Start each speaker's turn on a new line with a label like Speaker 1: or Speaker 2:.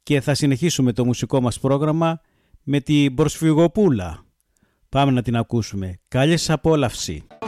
Speaker 1: και θα συνεχίσουμε το μουσικό μας πρόγραμμα με την Προσφυγοπούλα. Πάμε να την ακούσουμε. Καλή σας απόλαυση.